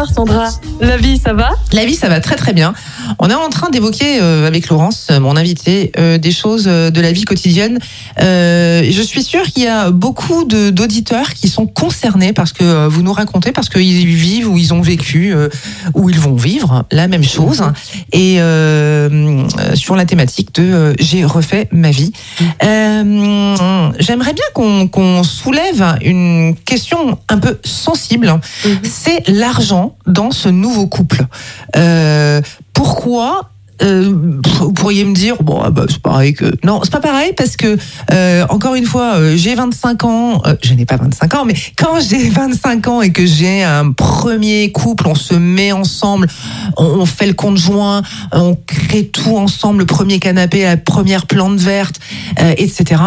alors Sandra, la vie ça va ? La vie, ça va très très bien. On est en train d'évoquer avec Laurence, mon invité, des choses de la vie quotidienne. Je suis sûre qu'il y a beaucoup d'auditeurs qui sont concernés par ce que vous nous racontez, parce qu'ils vivent ou ils ont vécu ou ils vont vivre la même chose. Et sur la thématique de j'ai refait ma vie. J'aimerais bien qu'on soulève une question un peu sensible. C'est l'argent dans ce nouveau couple. Pourquoi vous pourriez me dire c'est pareil que non, c'est pas pareil parce que encore une fois j'ai 25 ans, je n'ai pas 25 ans, mais quand j'ai 25 ans et que j'ai un premier couple, on se met ensemble, on fait le compte joint, on crée tout ensemble, le premier canapé, la première plante verte, etc.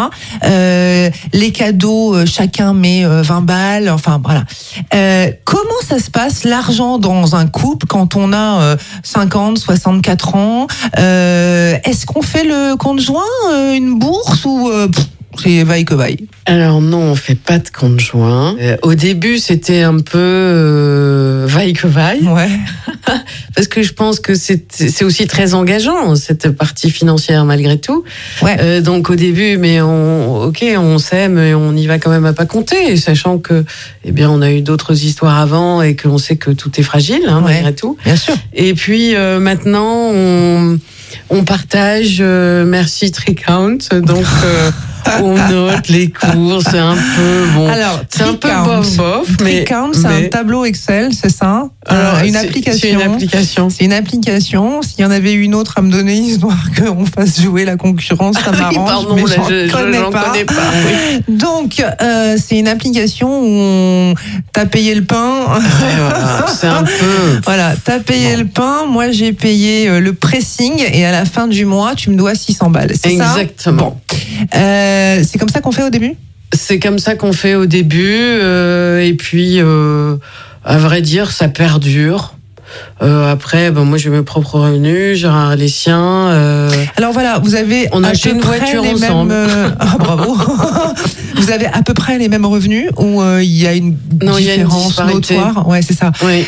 Les cadeaux, chacun met 20 balles, enfin voilà. Comment ça se passe l'argent dans un couple quand on a 50, 64 ans? Est-ce qu'on fait le compte joint, une bourse ou c'est vaille que vaille? Alors non, on fait pas de compte joint. Au début, c'était un peu vaille que vaille. Ouais. Parce que je pense que c'est aussi très engageant, cette partie financière malgré tout. Ouais. Donc au début, mais on s'aime et on y va quand même à pas compter, sachant que on a eu d'autres histoires avant et qu'on sait que tout est fragile malgré tout. Bien sûr. Et puis maintenant, on partage, merci Tricount, donc on note les cours, c'est un peu Alors, c'est un peu bof, mais Tricount, c'est un tableau Excel, c'est ça? Alors, une application. C'est une application. C'est une application. S'il y en avait une autre à me donner, histoire qu'on fasse jouer la concurrence, ça m'arrange. Pardon, mais là, j'en connais pas. Oui. Donc, c'est une application où t'as payé le pain. Voilà, c'est un peu. Voilà, t'as payé le pain. Moi, j'ai payé le pressing et à la fin du mois, tu me dois 600 balles. C'est exactement. C'est comme ça qu'on fait au début? C'est comme ça qu'on fait au début, et puis, à vrai dire, ça perdure. Après, moi j'ai mes propres revenus, j'ai les siens. Alors voilà, vous avez on a acheté une voiture ensemble. Bravo. Vous avez à peu près les mêmes revenus ou il y a une différence notoire? Ouais, c'est ça. Oui.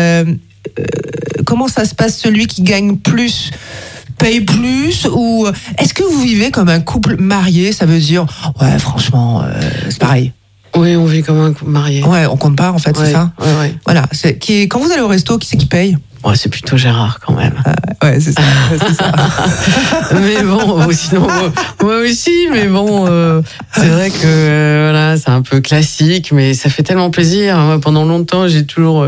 Comment ça se passe, celui qui gagne plus paye plus, ou est-ce que vous vivez comme un couple marié? Ça veut dire franchement c'est pareil. Oui, on vit comme un couple marié. Ouais, on compte pas en fait, c'est ça. Ouais. Voilà, quand vous allez au resto, qui c'est qui paye? Ouais, c'est plutôt Gérard quand même. Ouais, c'est ça. Mais bon, sinon moi aussi, mais bon, c'est vrai que voilà, c'est un peu classique, mais ça fait tellement plaisir. Moi, pendant longtemps, j'ai toujours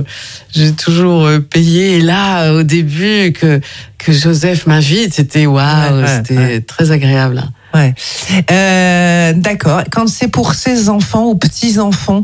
payé. Et là, au début, que Joseph m'invite, c'était c'était très agréable. Ouais. D'accord. Quand c'est pour ses enfants ou petits-enfants,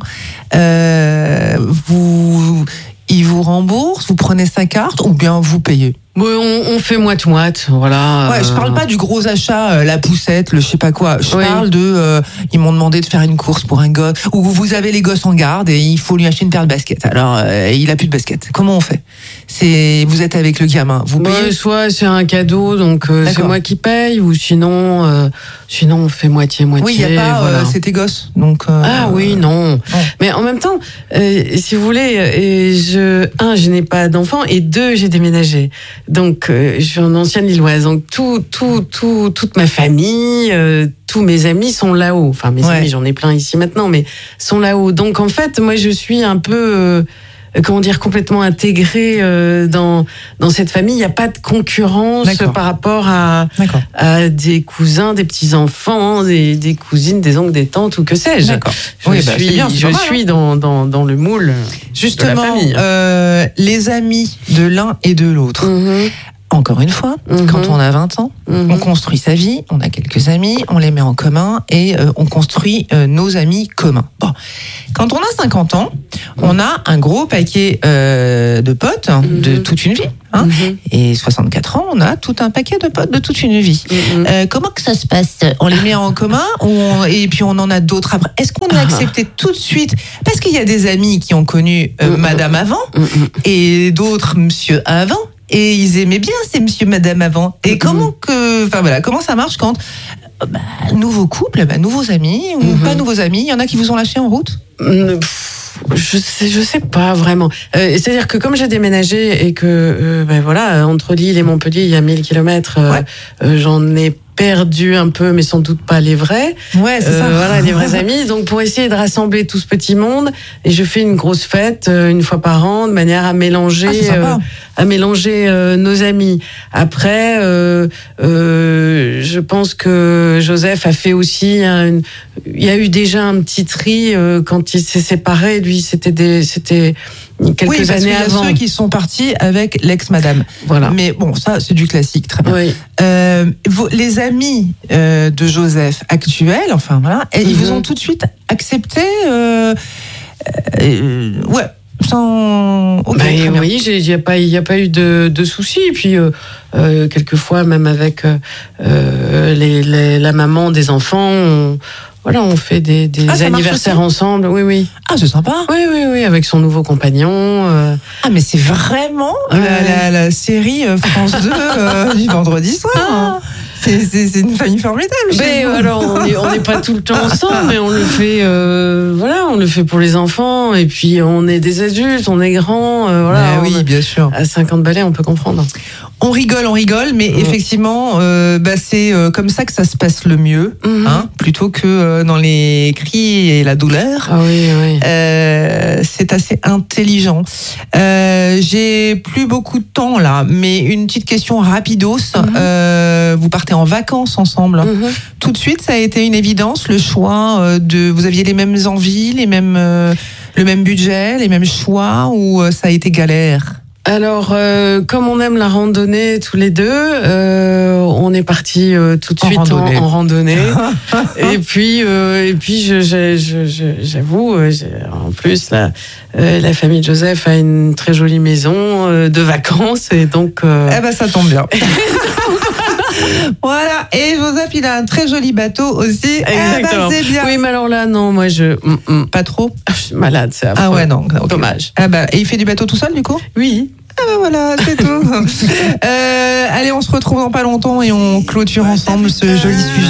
ils vous remboursent, vous prenez sa carte ou bien vous payez? On fait moite-moite, voilà. Ouais, je parle pas du gros achat, la poussette, le je sais pas quoi. Je parle de, ils m'ont demandé de faire une course pour un gosse, ou vous avez les gosses en garde et il faut lui acheter une paire de baskets. Alors, il a plus de baskets. Comment on fait? Vous êtes avec le gamin, vous payez? Soit c'est un cadeau, donc c'est moi qui paye, ou sinon on fait moitié-moitié. Oui, il y a pas, c'est tes gosses, donc. Oui, non. Mais en même temps, si vous voulez, je n'ai pas d'enfant, et 2, j'ai déménagé. Donc, je suis en ancienne Lilloise. Donc, toute ma famille, tous mes amis sont là-haut. Enfin, mes amis, j'en ai plein ici maintenant, mais sont là-haut. Donc, en fait, moi, je suis un peu, complètement intégrée dans cette famille. Il n'y a pas de concurrence par rapport à des cousins, des petits-enfants, des cousines, des oncles, des tantes, ou que sais-je. D'accord. Je suis dans le moule. Justement, de la famille. Les amis de l'un et de l'autre. Encore une fois, quand on a 20 ans, on construit sa vie, on a quelques amis, on les met en commun et on construit nos amis communs. Bon. Quand on a 50 ans, on a un gros paquet de potes de toute une vie. Et 64 ans, on a tout un paquet de potes de toute une vie. Comment que ça se passe? On les met en commun et puis on en a d'autres après. Est-ce qu'on a accepté tout de suite? Parce qu'il y a des amis qui ont connu madame avant et d'autres monsieur avant. Et ils aimaient bien ces monsieur, madame avant. Et comment ça marche quand nouveau couple, nouveaux amis ou pas nouveaux amis? Il y en a qui vous ont lâché en route? Je sais pas vraiment. C'est-à-dire que comme j'ai déménagé et que voilà, entre Lille et Montpellier, il y a 1000 kilomètres, j'en ai perdu un peu, mais sans doute pas les vrais. Ouais, c'est ça. Voilà, les vrais amis. Donc, pour essayer de rassembler tout ce petit monde, et je fais une grosse fête une fois par an, de manière à mélanger, nos amis. Après, je pense que Joseph a fait aussi il y a eu déjà un petit tri quand il s'est séparé. Lui, c'était quelques années avant. Il y a ceux qui sont partis avec l'ex-madame. Voilà. Mais bon, ça, c'est du classique, très bien. Oui. Les amis de Joseph actuels, enfin voilà, ils vous ont tout de suite accepté, sans. Okay, oui, il y a pas eu de soucis. Et puis quelquefois, même avec la maman des enfants. On fait des anniversaires ensemble. Oui. Ah, c'est sympa. Oui, avec son nouveau compagnon. Ah, mais c'est vraiment la série France 2 du vendredi soir. C'est une famille formidable. Mais alors, on n'est pas tout le temps ensemble, mais on le fait. On le fait pour les enfants. Et puis, on est des adultes, on est grands. Oui, bien sûr. À 50 balais, on peut comprendre. On rigole, mais effectivement, c'est comme ça que ça se passe le mieux, plutôt que dans les cris et la douleur. Ah oui. C'est assez intelligent. J'ai plus beaucoup de temps là, mais une petite question rapidos. Vous partez en vacances ensemble. Tout de suite, ça a été une évidence, le choix vous aviez les mêmes envies, le même budget, les mêmes choix, ou ça a été galère? Alors, comme on aime la randonnée tous les deux, on est partis tout de suite en randonnée. et puis, j'avoue, en plus, la famille de Joseph a une très jolie maison de vacances, et donc. Ça tombe bien. Voilà, et Joseph, il a un très joli bateau aussi. Exactement. C'est bien. Oui, mais alors là, non, moi pas trop. Je suis malade, c'est affreux. Ah ouais, non. Okay. Dommage. Et il fait du bateau tout seul, du coup? Oui. Voilà, c'est tout. Allez, on se retrouve dans pas longtemps et on clôture ensemble ce joli sujet.